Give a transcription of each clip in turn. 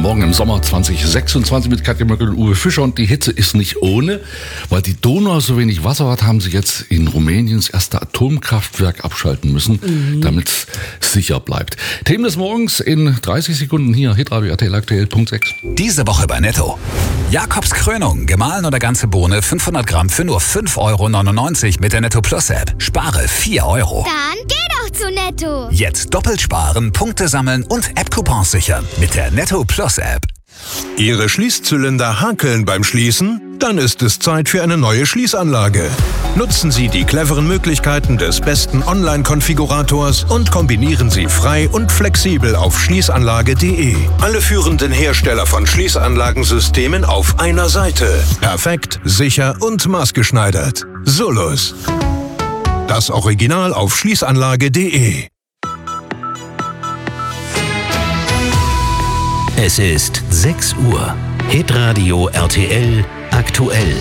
Morgen im Sommer 2026 mit Katja Möckel und Uwe Fischer. Und die Hitze ist nicht ohne, weil die Donau so wenig Wasser hat, haben sie jetzt in Rumänien das erste Atomkraftwerk abschalten müssen, damit es sicher bleibt. Themen des Morgens in 30 Sekunden hier, Hitradio RTL aktuell, Punkt 6. Diese Woche bei Netto. Jakobs Krönung, gemahlen oder ganze Bohne, 500 Gramm für nur 5,99 € mit der Netto Plus App. Spare 4 €. Dann geh doch zu Netto. Jetzt doppelt sparen, Punkte sammeln und App-Coupons sichern mit der Netto Plus App. Ihre Schließzylinder hakeln beim Schließen? Dann ist es Zeit für eine neue Schließanlage. Nutzen Sie die cleveren Möglichkeiten des besten Online-Konfigurators und kombinieren Sie frei und flexibel auf schließanlage.de. Alle führenden Hersteller von Schließanlagensystemen auf einer Seite. Perfekt, sicher und maßgeschneidert. Solus. Das Original auf schließanlage.de. Es ist 6 Uhr. Hitradio RTL aktuell.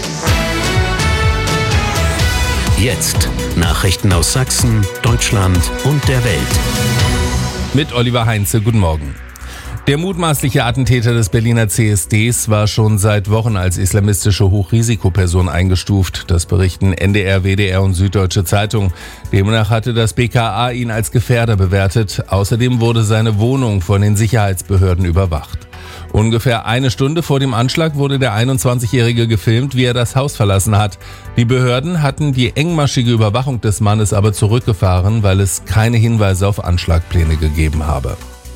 Jetzt Nachrichten aus Sachsen, Deutschland und der Welt. Mit Oliver Heinze, guten Morgen. Der mutmaßliche Attentäter des Berliner CSDs war schon seit Wochen als islamistische Hochrisikoperson eingestuft. Das berichten NDR, WDR und Süddeutsche Zeitung. Demnach hatte das BKA ihn als Gefährder bewertet. Außerdem wurde seine Wohnung von den Sicherheitsbehörden überwacht. Ungefähr eine Stunde vor dem Anschlag wurde der 21-Jährige gefilmt, wie er das Haus verlassen hat. Die Behörden hatten die engmaschige Überwachung des Mannes aber zurückgefahren, weil es keine Hinweise auf Anschlagpläne gegeben habe.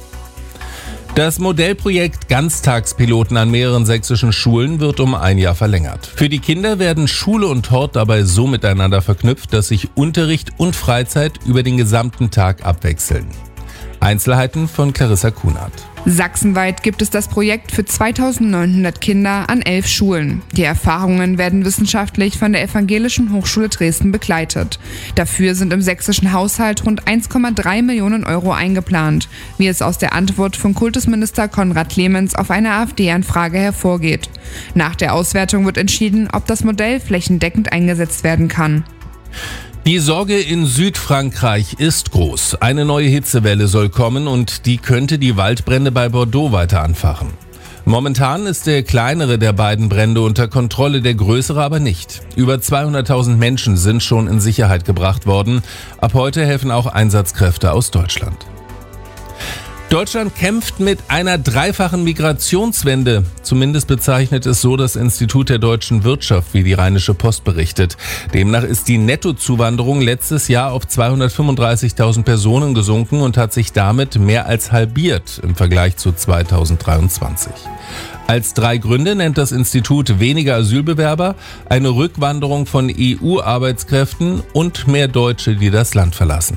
Das Modellprojekt Ganztagspiloten an mehreren sächsischen Schulen wird um 1 Jahr verlängert. Für die Kinder werden Schule und Hort dabei so miteinander verknüpft, dass sich Unterricht und Freizeit über den gesamten Tag abwechseln. Einzelheiten von Clarissa Kunert. Sachsenweit gibt es das Projekt für 2900 Kinder an 11 Schulen. Die Erfahrungen werden wissenschaftlich von der Evangelischen Hochschule Dresden begleitet. Dafür sind im sächsischen Haushalt rund 1,3 Millionen € eingeplant, wie es aus der Antwort von Kultusminister Konrad Clemens auf eine AfD-Anfrage hervorgeht. Nach der Auswertung wird entschieden, ob das Modell flächendeckend eingesetzt werden kann. Die Sorge in Südfrankreich ist groß. Eine neue Hitzewelle soll kommen und die könnte die Waldbrände bei Bordeaux weiter anfachen. Momentan ist der kleinere der beiden Brände unter Kontrolle, der größere aber nicht. Über 200.000 Menschen sind schon in Sicherheit gebracht worden. Ab heute helfen auch Einsatzkräfte aus Deutschland. Deutschland kämpft mit einer dreifachen Migrationswende. Zumindest bezeichnet es so das Institut der deutschen Wirtschaft, wie die Rheinische Post berichtet. Demnach ist die Nettozuwanderung letztes Jahr auf 235.000 Personen gesunken und hat sich damit mehr als halbiert im Vergleich zu 2023. Als 3 Gründe nennt das Institut weniger Asylbewerber, eine Rückwanderung von EU-Arbeitskräften und mehr Deutsche, die das Land verlassen.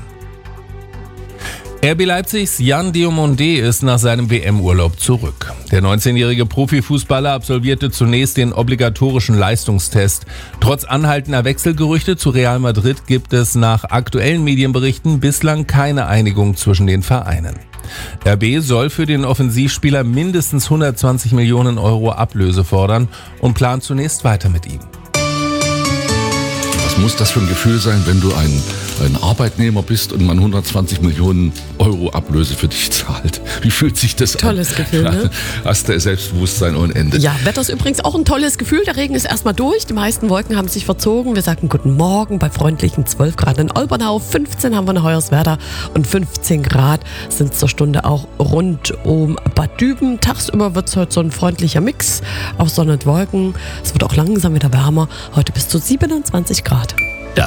RB Leipzigs Jan Diomande ist nach seinem WM-Urlaub zurück. Der 19-jährige Profifußballer absolvierte zunächst den obligatorischen Leistungstest. Trotz anhaltender Wechselgerüchte zu Real Madrid gibt es nach aktuellen Medienberichten bislang keine Einigung zwischen den Vereinen. RB soll für den Offensivspieler mindestens 120 Millionen € Ablöse fordern und plant zunächst weiter mit ihm. Was muss das für ein Gefühl sein, wenn du ein Arbeitnehmer bist und man 120 Millionen € Ablöse für dich zahlt? Wie fühlt sich das an? Tolles Gefühl, ne? Hast du Selbstbewusstsein ohne Ende. Ja, Wetter ist übrigens auch ein tolles Gefühl. Der Regen ist erstmal durch. Die meisten Wolken haben sich verzogen. Wir sagen guten Morgen bei freundlichen 12 Grad in Olbernau. 15 haben wir in Hoyerswerda und 15 Grad sind zur Stunde auch rund um Bad Düben. Tagsüber wird es heute so ein freundlicher Mix aus Sonne und Wolken. Es wird auch langsam wieder wärmer. Heute bis zu 27 Grad.